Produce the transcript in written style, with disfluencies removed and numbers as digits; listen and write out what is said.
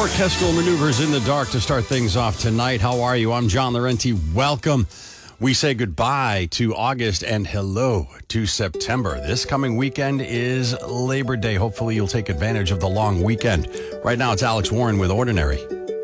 Orchestral maneuvers in the dark to start things off tonight. How are you? I'm John Laurenti. Welcome. We say goodbye to August and hello to September. This coming weekend is Labor Day. Hopefully you'll take advantage of the long weekend. Right now it's Alex Warren with Ordinary.